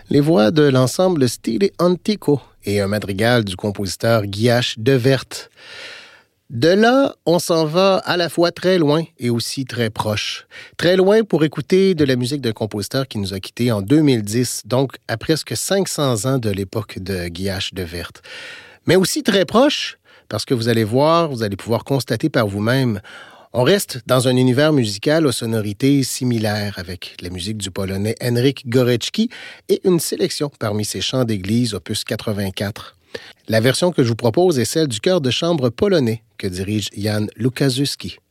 Les voix de l'ensemble Stile Antico et un madrigal du compositeur Guillaume de Verte. De là, on s'en va à la fois très loin et aussi très proche. Très loin pour écouter de la musique d'un compositeur qui nous a quittés en 2010, donc à presque 500 ans de l'époque de Guillaume de Verte. Mais aussi très proche, parce que vous allez voir, vous allez pouvoir constater par vous-même, on reste dans un univers musical aux sonorités similaires avec la musique du Polonais Henryk Górecki et une sélection parmi ses chants d'église, opus 84. La version que je vous propose est celle du chœur de chambre polonais que dirige Jan Lukaszewski.